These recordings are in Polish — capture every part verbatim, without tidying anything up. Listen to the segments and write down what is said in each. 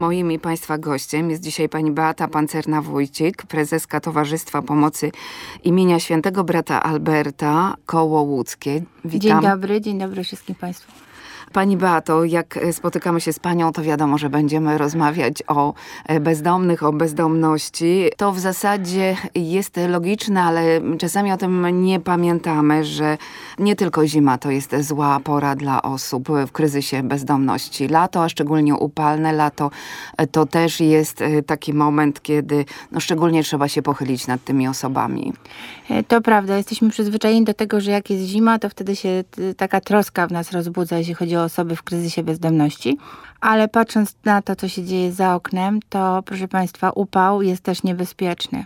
Moim i Państwa gościem jest dzisiaj pani Beata Pancerna-Wójcik, prezeska Towarzystwa Pomocy imienia Świętego Brata Alberta, Koło Łódzkie. Witam. Dzień dobry, dzień dobry wszystkim Państwu. Pani Beato, jak spotykamy się z panią, to wiadomo, że będziemy rozmawiać o bezdomnych, o bezdomności. To w zasadzie jest logiczne, ale czasami o tym nie pamiętamy, że nie tylko zima to jest zła pora dla osób w kryzysie bezdomności. Lato, a szczególnie upalne lato, to też jest taki moment, kiedy no, szczególnie trzeba się pochylić nad tymi osobami. To prawda, jesteśmy przyzwyczajeni do tego, że jak jest zima, to wtedy się taka troska w nas rozbudza, jeśli chodzi o osoby w kryzysie bezdomności. Ale patrząc na to, co się dzieje za oknem, to proszę Państwa, upał jest też niebezpieczny.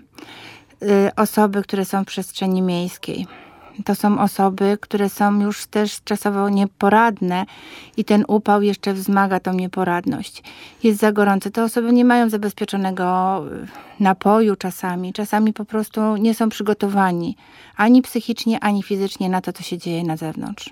Osoby, które są w przestrzeni miejskiej, to są osoby, które są już też czasowo nieporadne i ten upał jeszcze wzmaga tą nieporadność. Jest za gorąco. Te osoby nie mają zabezpieczonego napoju czasami. Czasami po prostu nie są przygotowani ani psychicznie, ani fizycznie na to, co się dzieje na zewnątrz.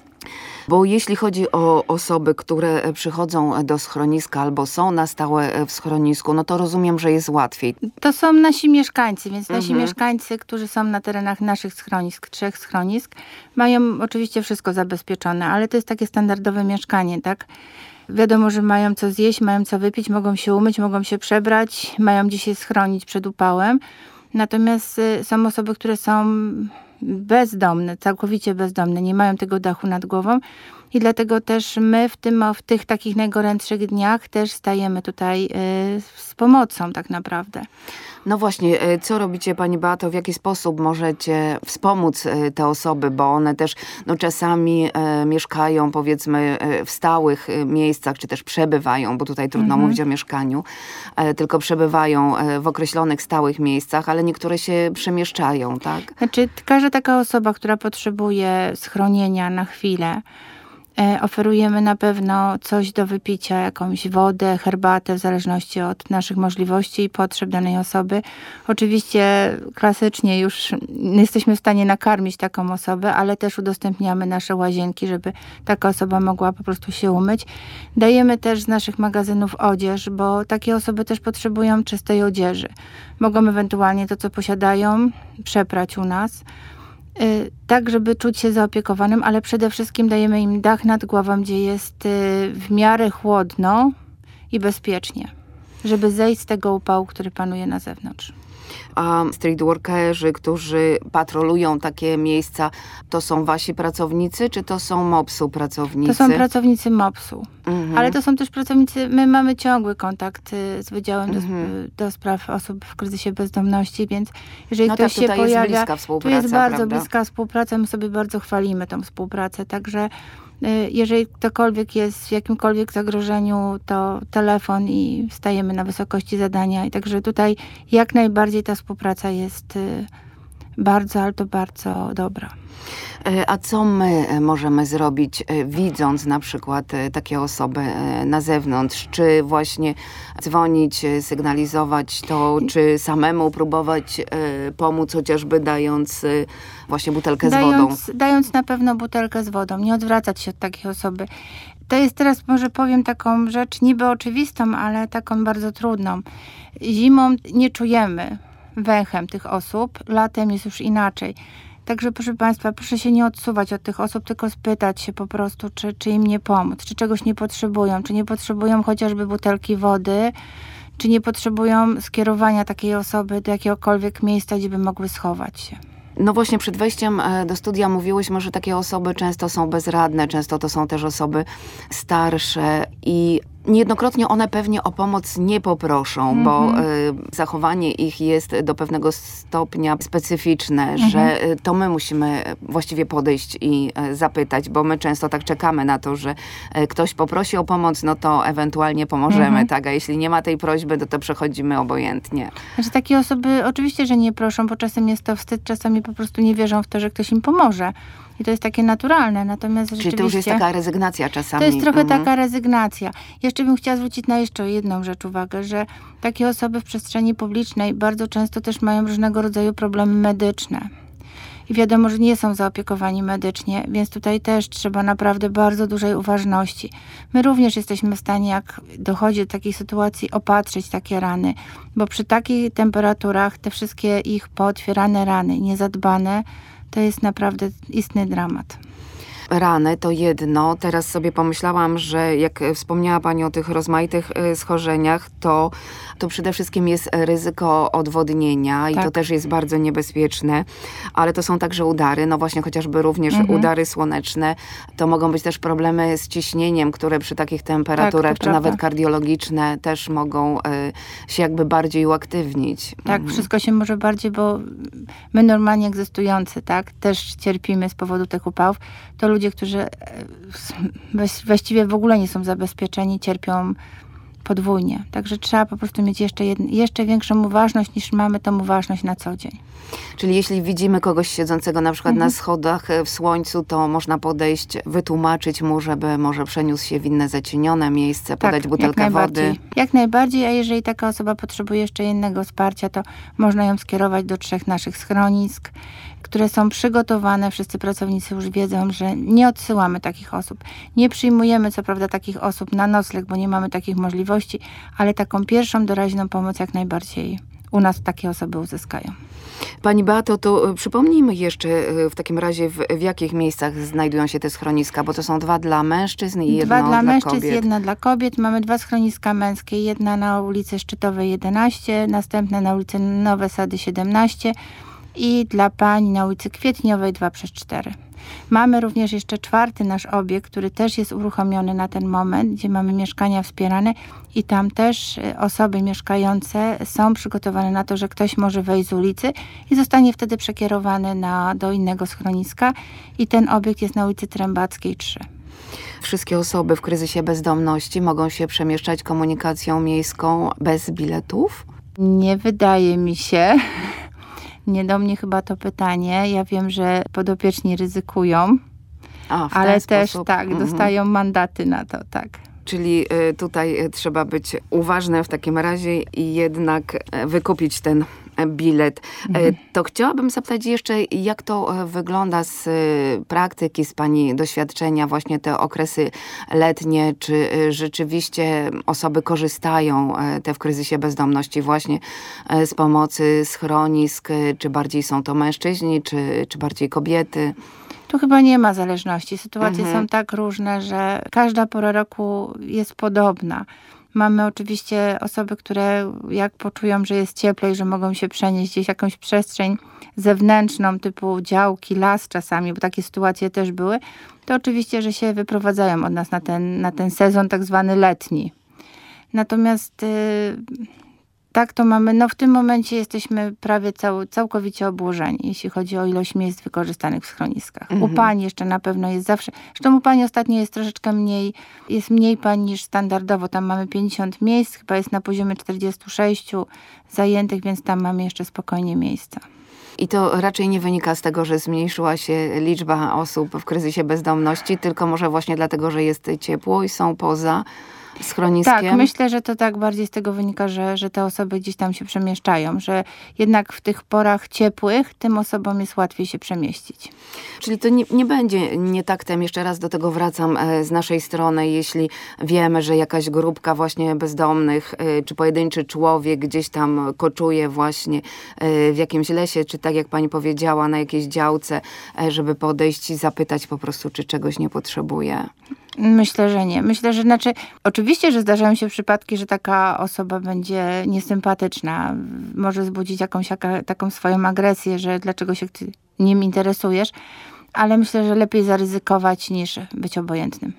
Bo jeśli chodzi o osoby, które przychodzą do schroniska albo są na stałe w schronisku, no to rozumiem, że jest łatwiej. To są nasi mieszkańcy, więc nasi Mhm. mieszkańcy, którzy są na terenach naszych schronisk, trzech schronisk, mają oczywiście wszystko zabezpieczone, ale to jest takie standardowe mieszkanie, tak? Wiadomo, że mają co zjeść, mają co wypić, mogą się umyć, mogą się przebrać, mają gdzie się schronić przed upałem. Natomiast y, są osoby, które są bezdomne, całkowicie bezdomne, nie mają tego dachu nad głową i dlatego też my w, tym, w tych takich najgorętszych dniach też stajemy tutaj y, z pomocą tak naprawdę. No właśnie, co robicie pani Beato, w jaki sposób możecie wspomóc te osoby, bo one też no, czasami e, mieszkają powiedzmy w stałych miejscach, czy też przebywają, bo tutaj trudno Mhm. mówić o mieszkaniu, e, tylko przebywają w określonych stałych miejscach, ale niektóre się przemieszczają, tak? Znaczy każda taka osoba, która potrzebuje schronienia na chwilę, e, oferujemy na pewno coś do wypicia, jakąś wodę, herbatę, w zależności od naszych możliwości i potrzeb danej osoby. Oczywiście klasycznie już jesteśmy w stanie nakarmić taką osobę, ale też udostępniamy nasze łazienki, żeby taka osoba mogła po prostu się umyć. Dajemy też z naszych magazynów odzież, bo takie osoby też potrzebują czystej odzieży. Mogą ewentualnie to, co posiadają, przeprać u nas. Tak, żeby czuć się zaopiekowanym, ale przede wszystkim dajemy im dach nad głową, gdzie jest w miarę chłodno i bezpiecznie, żeby zejść z tego upału, który panuje na zewnątrz. A street workerzy, którzy patrolują takie miejsca, to są wasi pracownicy, czy to są mopsu pracownicy? To są pracownicy mopsu, Mhm. ale to są też pracownicy, my mamy ciągły kontakt z Wydziałem Mhm. do, do Spraw Osób w Kryzysie Bezdomności, więc jeżeli No ktoś tak, się tutaj jest pojawia, bliska tu współpraca, jest bardzo prawda? bliska współpraca, my sobie bardzo chwalimy tą współpracę, także jeżeli ktokolwiek jest w jakimkolwiek zagrożeniu, to telefon i stajemy na wysokości zadania. I także tutaj jak najbardziej ta współpraca jest bardzo, ale to bardzo dobra. A co my możemy zrobić, widząc na przykład takie osoby na zewnątrz? Czy właśnie dzwonić, sygnalizować to, czy samemu próbować pomóc, chociażby dając właśnie butelkę dając, z wodą? Dając na pewno butelkę z wodą, nie odwracać się od takiej osoby. To jest teraz, może powiem taką rzecz niby oczywistą, ale taką bardzo trudną. Zimą nie czujemy węchem tych osób, latem jest już inaczej. Także proszę Państwa, proszę się nie odsuwać od tych osób, tylko spytać się po prostu, czy, czy im nie pomóc, czy czegoś nie potrzebują, czy nie potrzebują chociażby butelki wody, czy nie potrzebują skierowania takiej osoby do jakiegokolwiek miejsca, gdzie by mogły schować się. No właśnie przed wejściem do studia mówiłyśmy, że takie osoby często są bezradne, często to są też osoby starsze i niejednokrotnie one pewnie o pomoc nie poproszą, mm-hmm. bo y, zachowanie ich jest do pewnego stopnia specyficzne, mm-hmm. że y, to my musimy właściwie podejść i y, zapytać, bo my często tak czekamy na to, że y, ktoś poprosi o pomoc, no to ewentualnie pomożemy, mm-hmm. tak? A jeśli nie ma tej prośby, to to przechodzimy obojętnie. Znaczy takie osoby oczywiście, że nie proszą, bo czasem jest to wstyd, czasami po prostu nie wierzą w to, że ktoś im pomoże. I to jest takie naturalne, natomiast Czyli rzeczywiście... to już jest taka rezygnacja czasami. To jest trochę mhm. taka rezygnacja. Jeszcze bym chciała zwrócić na jeszcze jedną rzecz uwagę, że takie osoby w przestrzeni publicznej bardzo często też mają różnego rodzaju problemy medyczne. i wiadomo, że nie są zaopiekowani medycznie, więc tutaj też trzeba naprawdę bardzo dużej uważności. My również jesteśmy w stanie, jak dochodzi do takiej sytuacji, opatrzyć takie rany, bo przy takich temperaturach te wszystkie ich pootwierane rany, niezadbane, to jest naprawdę istny dramat. Rany to jedno. Teraz sobie pomyślałam, że jak wspomniała Pani o tych rozmaitych schorzeniach, to, to przede wszystkim jest ryzyko odwodnienia i Tak. to też jest bardzo niebezpieczne, ale to są także udary, no właśnie chociażby również Mhm. udary słoneczne. To mogą być też problemy z ciśnieniem, które przy takich temperaturach, Tak, to czy nawet prawda. kardiologiczne też mogą y, się jakby bardziej uaktywnić. Tak, Mhm. wszystko się może bardziej, bo my normalnie egzystujący, tak, też cierpimy z powodu tych upałów. To ludzie, którzy e, weś- właściwie w ogóle nie są zabezpieczeni, cierpią podwójnie. Także trzeba po prostu mieć jeszcze, jed- jeszcze większą uważność, niż mamy tą uważność na co dzień. Czyli jeśli widzimy kogoś siedzącego na przykład Mhm. na schodach e, w słońcu, to można podejść, wytłumaczyć mu, żeby może przeniósł się w inne zacienione miejsce, podać jak butelkę najbardziej. wody. Jak najbardziej, a jeżeli taka osoba potrzebuje jeszcze innego wsparcia, to można ją skierować do trzech naszych schronisk, które są przygotowane. Wszyscy pracownicy już wiedzą, że nie odsyłamy takich osób. Nie przyjmujemy co prawda takich osób na nocleg, bo nie mamy takich możliwości, ale taką pierwszą doraźną pomoc jak najbardziej u nas takie osoby uzyskają. Pani Beato, to e, przypomnijmy jeszcze e, w takim razie, w, w jakich miejscach znajdują się te schroniska, bo to są dwa dla mężczyzn i jedno Dwa dla mężczyzn, kobiet. jedna dla kobiet. Mamy dwa schroniska męskie. Jedna na ulicy Szczytowej jedenaście, następne na ulicy Nowe Sady siedemnaście i dla pań na ulicy Kwietniowej dwa przez cztery. Mamy również jeszcze czwarty nasz obiekt, który też jest uruchomiony na ten moment, gdzie mamy mieszkania wspierane i tam też y, osoby mieszkające są przygotowane na to, że ktoś może wejść z ulicy i zostanie wtedy przekierowany na, do innego schroniska i ten obiekt jest na ulicy Trębackiej trzy. Wszystkie osoby w kryzysie bezdomności mogą się przemieszczać komunikacją miejską bez biletów? Nie wydaje mi się. Nie do mnie chyba to pytanie. Ja wiem, że podopieczni ryzykują, A, w ale ten też sposób. tak, Mhm. dostają mandaty na to, tak. Czyli y, tutaj y, trzeba być uważnym w takim razie i jednak y, wykupić ten y, bilet. Y, To chciałabym zapytać jeszcze, jak to y, wygląda z y, praktyki, z Pani doświadczenia, właśnie te okresy letnie, czy y, rzeczywiście osoby korzystają y, te w kryzysie bezdomności właśnie y, z pomocy schronisk, y, czy bardziej są to mężczyźni, czy, czy bardziej kobiety? Tu chyba nie ma zależności. Sytuacje Mhm. są tak różne, że każda pora roku jest podobna. Mamy oczywiście osoby, które jak poczują, że jest cieplej, że mogą się przenieść gdzieś w jakąś przestrzeń zewnętrzną, typu działki, las czasami, bo takie sytuacje też były, to oczywiście, że się wyprowadzają od nas na ten, na ten sezon tak zwany letni. Natomiast y, tak to mamy, no w tym momencie jesteśmy prawie cał, całkowicie obłożeni, jeśli chodzi o ilość miejsc wykorzystanych w schroniskach. Mhm. U pań jeszcze na pewno jest zawsze, zresztą u pani ostatnio jest troszeczkę mniej, jest mniej pań niż standardowo, tam mamy pięćdziesiąt miejsc, chyba jest na poziomie czterdzieści sześć zajętych, więc tam mamy jeszcze spokojnie miejsca. I to raczej nie wynika z tego, że zmniejszyła się liczba osób w kryzysie bezdomności, tylko może właśnie dlatego, że jest ciepło i są poza schroniskiem. Tak, myślę, że to tak bardziej z tego wynika, że, że te osoby gdzieś tam się przemieszczają, że jednak w tych porach ciepłych tym osobom jest łatwiej się przemieścić. Czyli to nie, nie będzie nietaktem, jeszcze raz do tego wracam e, z naszej strony, jeśli wiemy, że jakaś grupka właśnie bezdomnych, e, czy pojedynczy człowiek gdzieś tam koczuje właśnie e, w jakimś lesie, czy tak jak pani powiedziała, na jakiejś działce, e, żeby podejść i zapytać po prostu, czy czegoś nie potrzebuje. Myślę, że nie. Myślę, że znaczy, oczywiście, że zdarzają się przypadki, że taka osoba będzie niesympatyczna, może wzbudzić jakąś jaka, taką swoją agresję, że dlaczego się ty nim interesujesz, ale myślę, że lepiej zaryzykować niż być obojętnym.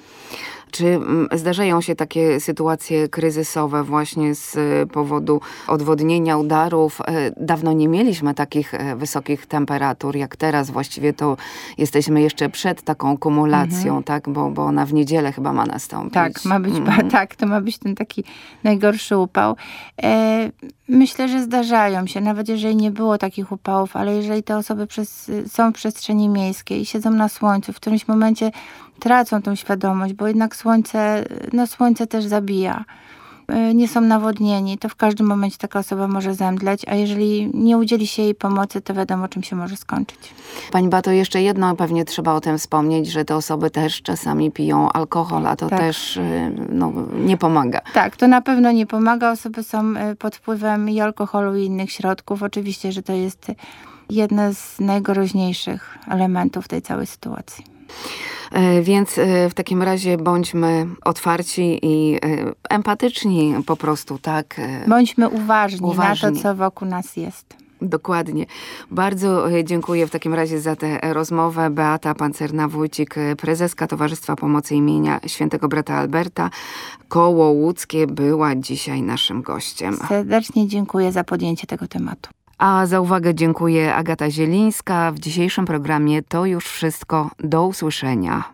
Czy mm, zdarzają się takie sytuacje kryzysowe właśnie z e, powodu odwodnienia, udarów? E, Dawno nie mieliśmy takich e, wysokich temperatur jak teraz. Właściwie to jesteśmy jeszcze przed taką kumulacją, tak? Bo, bo ona w niedzielę chyba ma nastąpić. Tak, ma być, Mhm. tak, to ma być ten taki najgorszy upał. E, myślę, że zdarzają się, nawet jeżeli nie było takich upałów, ale jeżeli te osoby przez, są w przestrzeni miejskiej i siedzą na słońcu, w którymś momencie tracą tą świadomość, bo jednak słońce, no słońce też zabija. y, nie są nawodnieni, to w każdym momencie taka osoba może zemdleć, a jeżeli nie udzieli się jej pomocy, to wiadomo, czym się może skończyć. Pani Beato, jeszcze jedno pewnie trzeba o tym wspomnieć, że te osoby też czasami piją alkohol, a to Tak. też y, no, nie pomaga. Tak, to na pewno nie pomaga. Osoby są y, pod wpływem i alkoholu, i innych środków. Oczywiście, że to jest jeden z najgroźniejszych elementów tej całej sytuacji. E, Więc e, w takim razie bądźmy otwarci i e, empatyczni po prostu, tak? E, Bądźmy uważni, Uważni. na to, co wokół nas jest. Dokładnie. Bardzo e, dziękuję w takim razie za tę rozmowę. Beata Pancerna-Wójcik, e, prezeska Towarzystwa Pomocy imienia Świętego Brata Alberta, Koło Łódzkie, była dzisiaj naszym gościem. Serdecznie dziękuję za podjęcie tego tematu. A za uwagę dziękuję Agata Zielińska. W dzisiejszym programie to już wszystko. Do usłyszenia.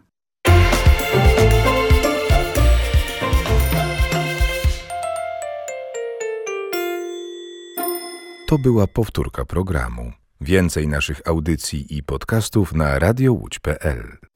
To była powtórka programu. Więcej naszych audycji i podcastów na radiowódź kropka pe el.